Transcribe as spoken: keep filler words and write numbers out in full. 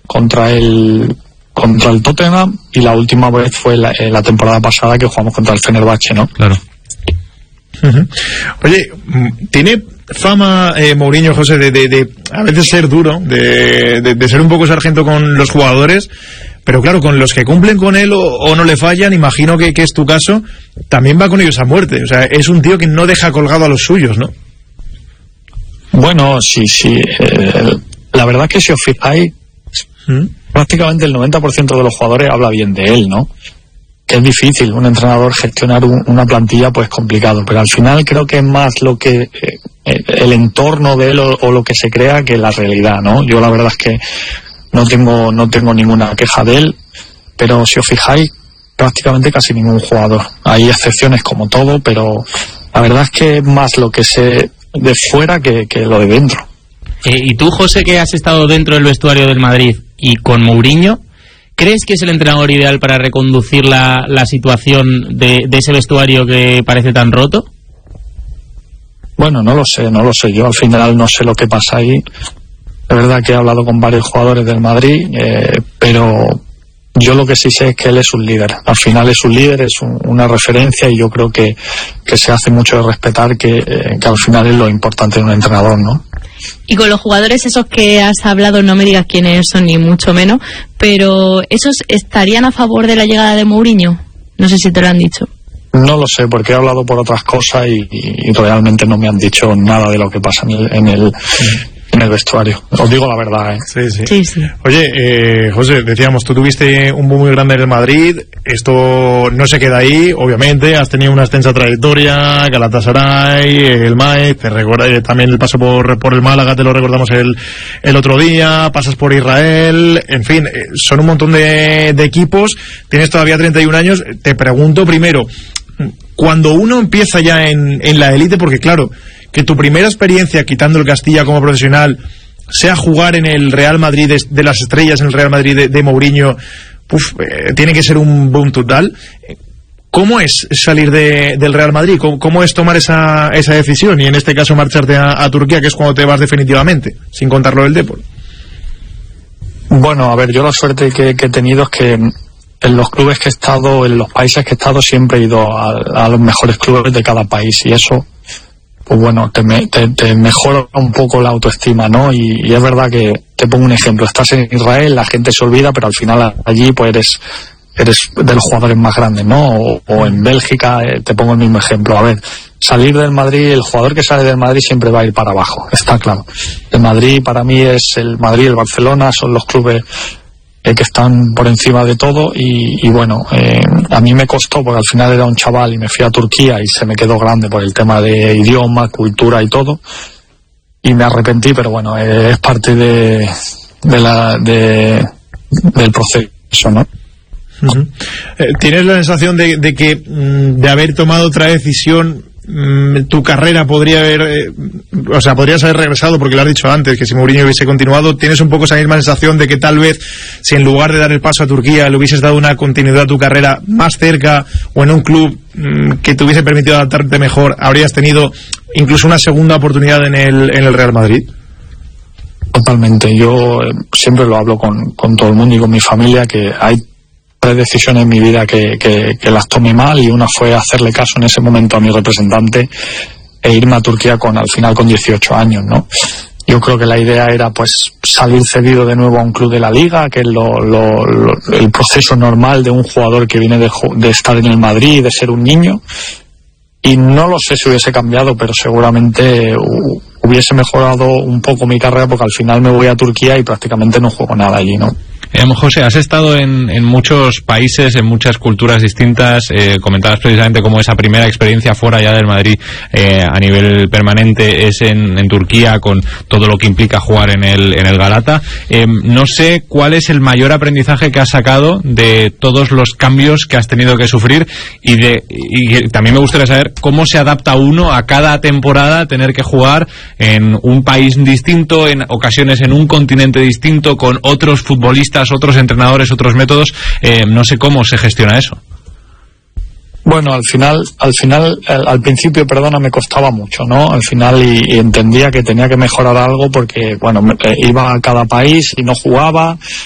contra el contra el Tottenham, y la última vez fue la, eh, la temporada pasada que jugamos contra el Fenerbahce, ¿no? Claro. Uh-huh. Oye, tiene fama eh, Mourinho, José, de, de, de a veces ser duro, de, de, de ser un poco sargento con los jugadores, pero claro, con los que cumplen con él o, o no le fallan, imagino que, que es tu caso, también va con ellos a muerte. O sea, es un tío que no deja colgado a los suyos, ¿no? Bueno, sí, sí. Eh, la verdad es que si os fijáis, ¿Mm? prácticamente el noventa por ciento de los jugadores habla bien de él, ¿no? Que es difícil, un entrenador gestionar un, una plantilla, pues complicado, pero al final creo que es más lo que eh, el entorno de él o, o lo que se crea que la realidad, ¿no? Yo la verdad es que no tengo no tengo ninguna queja de él, pero si os fijáis, prácticamente casi ningún jugador. Hay excepciones como todo, pero la verdad es que es más lo que sé de fuera que, que lo de dentro. Eh, y tú, José, que has estado dentro del vestuario del Madrid y con Mourinho, ¿crees que es el entrenador ideal para reconducir la, la situación de, de ese vestuario que parece tan roto? Bueno, no lo sé, no lo sé. Yo al final no sé lo que pasa ahí. Es verdad que he hablado con varios jugadores del Madrid, eh, pero yo lo que sí sé es que él es un líder. Al final es un líder, es un, una referencia, y yo creo que, que se hace mucho de respetar, que, eh, que al final es lo importante de un entrenador, ¿no? Y con los jugadores esos que has hablado, no me digas quiénes son ni mucho menos, pero ¿esos estarían a favor de la llegada de Mourinho? No sé si te lo han dicho. No lo sé, porque he hablado por otras cosas y, y, y realmente no me han dicho nada de lo que pasa en el, en el, en el vestuario. Os digo la verdad, ¿eh? Sí, sí. Sí, sí. Oye, eh, José, decíamos, tú tuviste un boom muy grande en el Madrid, esto no se queda ahí, obviamente, has tenido una extensa trayectoria, Galatasaray, el M A E, te recuerda eh, también el paso por, por el Málaga, te lo recordamos el, el otro día, pasas por Israel, en fin, eh, son un montón de, de equipos, tienes todavía treinta y un años, te pregunto primero, cuando uno empieza ya en, en la élite, porque claro, que tu primera experiencia, quitando el Castilla como profesional, sea jugar en el Real Madrid de, de las estrellas, en el Real Madrid de, de Mourinho, uf, eh, tiene que ser un boom total. ¿Cómo es salir de, del Real Madrid? ¿Cómo, cómo es tomar esa, esa decisión? Y en este caso marcharte a, a Turquía, que es cuando te vas definitivamente, sin contarlo del Depor. Bueno, a ver, yo la suerte que, que he tenido es que en los clubes que he estado, en los países que he estado, siempre he ido a, a los mejores clubes de cada país, y eso, pues bueno, te, me, te, te mejora un poco la autoestima, ¿no? Y, y es verdad que, te pongo un ejemplo, estás en Israel, la gente se olvida, pero al final allí pues eres eres de los jugadores más grandes, ¿no? O, o en Bélgica, eh, te pongo el mismo ejemplo. A ver, salir del Madrid, el jugador que sale del Madrid siempre va a ir para abajo, está claro. El Madrid para mí es el Madrid, el Barcelona, son los clubes eh, que están por encima de todo, y, y bueno, eh, a mí me costó, porque al final era un chaval y me fui a Turquía y se me quedó grande por el tema de idioma, cultura y todo, y me arrepentí, pero bueno, eh, es parte de, de la de, del proceso, ¿no? Uh-huh. Eh, ¿Tienes la sensación de, de que mm, de haber tomado otra decisión, mm, tu carrera podría haber, eh, o sea, podrías haber regresado, porque lo has dicho antes, que si Mourinho hubiese continuado, tienes un poco esa misma sensación de que tal vez, si en lugar de dar el paso a Turquía le hubieses dado una continuidad a tu carrera más cerca, o en un club mm, que te hubiese permitido adaptarte mejor, habrías tenido incluso una segunda oportunidad en el, en el Real Madrid? Totalmente. Yo eh, siempre lo hablo con, con todo el mundo y con mi familia, que hay tres decisiones en mi vida que, que, que las tomé mal, y una fue hacerle caso en ese momento a mi representante e irme a Turquía con al final con dieciocho años, ¿no? Yo creo que la idea era pues salir cedido de nuevo a un club de la Liga, que es lo, lo, lo, el proceso normal de un jugador que viene de, de estar en el Madrid, de ser un niño, y no lo sé si hubiese cambiado, pero seguramente hubiese mejorado un poco mi carrera, porque al final me voy a Turquía y prácticamente no juego nada allí, ¿no? Eh, José, has estado en, en muchos países, en muchas culturas distintas, eh, comentabas precisamente cómo esa primera experiencia fuera ya del Madrid eh, a nivel permanente es en, en Turquía, con todo lo que implica jugar en el, en el Galata. Eh, no sé cuál es el mayor aprendizaje que has sacado de todos los cambios que has tenido que sufrir, y, de, y también me gustaría saber cómo se adapta uno a cada temporada tener que jugar en un país distinto, en ocasiones en un continente distinto, con otros futbolistas, otros entrenadores, otros métodos. Eh, no sé cómo se gestiona eso. Bueno, al final, al final, al, al principio, perdona, me costaba mucho, ¿no? Al final, y, y entendía que tenía que mejorar algo, porque, bueno, me, eh, iba a cada país y no jugaba,